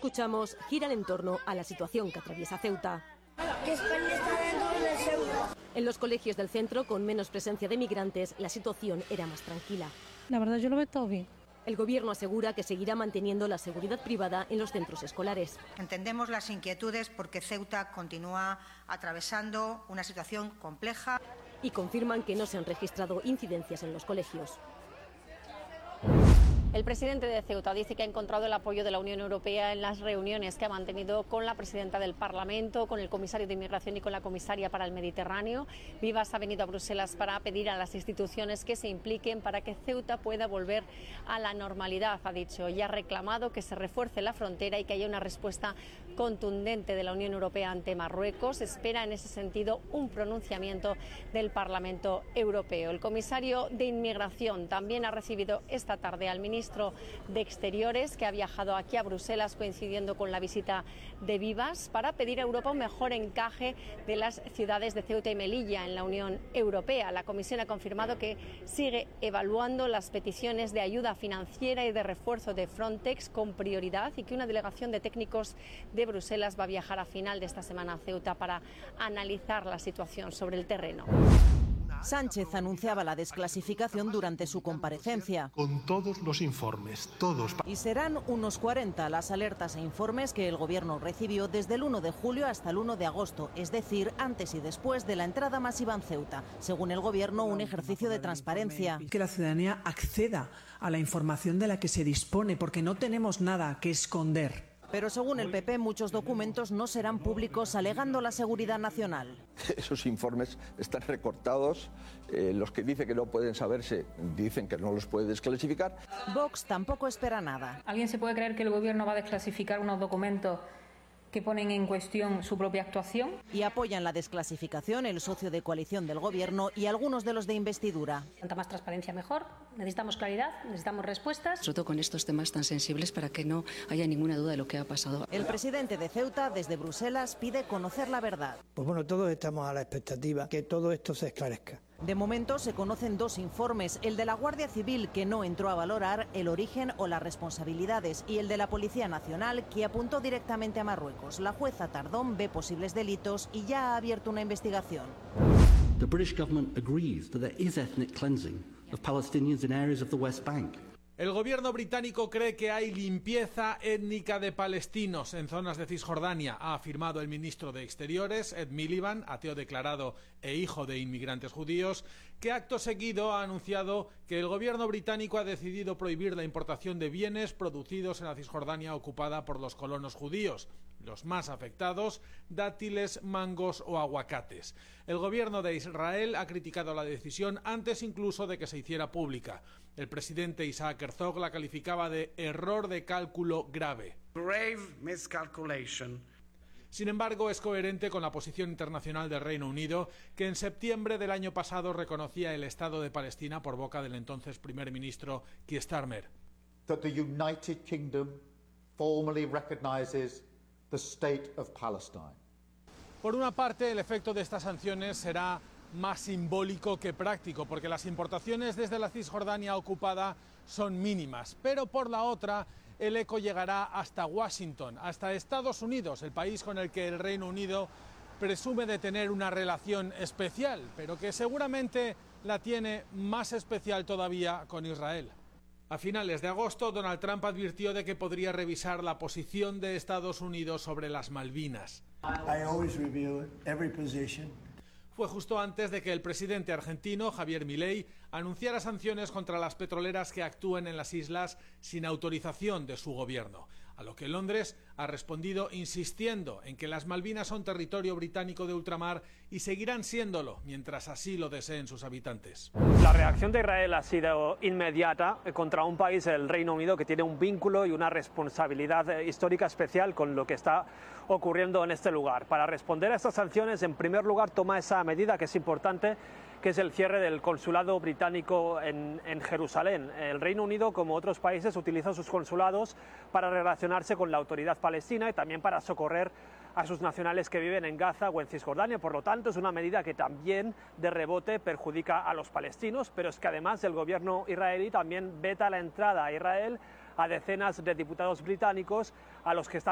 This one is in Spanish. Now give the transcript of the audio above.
escuchamos giran en torno a la situación que atraviesa Ceuta. Que España está dentro de Ceuta. En los colegios del centro, con menos presencia de migrantes, la situación era más tranquila. La verdad, yo lo veo todo bien. El gobierno asegura que seguirá manteniendo la seguridad privada en los centros escolares. Entendemos las inquietudes porque Ceuta continúa atravesando una situación compleja. Y confirman que no se han registrado incidencias en los colegios. El presidente de Ceuta dice que ha encontrado el apoyo de la Unión Europea en las reuniones que ha mantenido con la presidenta del Parlamento, con el comisario de Inmigración y con la comisaria para el Mediterráneo. Vivas ha venido a Bruselas para pedir a las instituciones que se impliquen para que Ceuta pueda volver a la normalidad, ha dicho, y ha reclamado que se refuerce la frontera y que haya una respuesta contundente de la Unión Europea ante Marruecos. Espera en ese sentido un pronunciamiento del Parlamento Europeo. El comisario de Inmigración también ha recibido esta tarde al ministro de Exteriores, que ha viajado aquí a Bruselas coincidiendo con la visita de Vivas, para pedir a Europa un mejor encaje de las ciudades de Ceuta y Melilla en la Unión Europea. La Comisión ha confirmado que sigue evaluando las peticiones de ayuda financiera y de refuerzo de Frontex con prioridad y que una delegación de técnicos de Bruselas va a viajar a final de esta semana a Ceuta para analizar la situación sobre el terreno. Sánchez anunciaba la desclasificación durante su comparecencia. Con todos los informes, todos. Y serán unos 40 las alertas e informes que el Gobierno recibió desde el 1 de julio hasta el 1 de agosto, es decir, antes y después de la entrada masiva en Ceuta. Según el Gobierno, un ejercicio de transparencia. Que la ciudadanía acceda a la información de la que se dispone, porque no tenemos nada que esconder. Pero según el PP, muchos documentos no serán públicos, alegando la seguridad nacional. Esos informes están recortados, los que dicen que no pueden saberse dicen que no los puede desclasificar. Vox tampoco espera nada. ¿Alguien se puede creer que el gobierno va a desclasificar unos documentos que ponen en cuestión su propia actuación? Y apoyan la desclasificación el socio de coalición del Gobierno y algunos de los de investidura. Cuanta más transparencia mejor, necesitamos claridad, necesitamos respuestas. Sobre todo con estos temas tan sensibles para que no haya ninguna duda de lo que ha pasado. El presidente de Ceuta, desde Bruselas, pide conocer la verdad. Pues bueno, todos estamos a la expectativa que todo esto se esclarezca. De momento se conocen dos informes, el de la Guardia Civil, que no entró a valorar el origen o las responsabilidades, y el de la Policía Nacional, que apuntó directamente a Marruecos. La jueza Tardón ve posibles delitos y ya ha abierto una investigación. The British government agrees that there is ethnic cleansing of Palestinians in areas of the West Bank. El gobierno británico cree que hay limpieza étnica de palestinos en zonas de Cisjordania, ha afirmado el ministro de Exteriores, Ed Miliband, ateo declarado e hijo de inmigrantes judíos, que acto seguido ha anunciado que el gobierno británico ha decidido prohibir la importación de bienes producidos en la Cisjordania ocupada por los colonos judíos, los más afectados, dátiles, mangos o aguacates. El gobierno de Israel ha criticado la decisión antes incluso de que se hiciera pública. El presidente Isaac Herzog la calificaba de error de cálculo grave. Grave miscalculation. Sin embargo, es coherente con la posición internacional del Reino Unido, que en septiembre del año pasado reconocía el Estado de Palestina por boca del entonces primer ministro Keir Starmer. That the United Kingdom formally recognizes the state of Palestine. Por una parte, el efecto de estas sanciones será más simbólico que práctico, porque las importaciones desde la Cisjordania ocupada son mínimas, pero por la otra, el eco llegará hasta Washington, hasta Estados Unidos, el país con el que el Reino Unido presume de tener una relación especial, pero que seguramente la tiene más especial todavía con Israel. A finales de agosto, Donald Trump advirtió de que podría revisar la posición de Estados Unidos sobre las Malvinas. I always review every position. Fue justo antes de que el presidente argentino, Javier Milei, anunciara sanciones contra las petroleras que actúen en las islas sin autorización de su gobierno, a lo que Londres ha respondido insistiendo en que las Malvinas son territorio británico de ultramar y seguirán siéndolo mientras así lo deseen sus habitantes. La reacción de Israel ha sido inmediata contra un país, el Reino Unido, que tiene un vínculo y una responsabilidad histórica especial con lo que está ocurriendo en este lugar. Para responder a estas sanciones, en primer lugar, toma esa medida que es importante, que es el cierre del consulado británico en Jerusalén. El Reino Unido, como otros países, utiliza sus consulados para relacionarse con la autoridad palestina y también para socorrer a sus nacionales que viven en Gaza o en Cisjordania. Por lo tanto, es una medida que también de rebote perjudica a los palestinos, pero es que además el gobierno israelí también veta la entrada a Israel a decenas de diputados británicos a los que están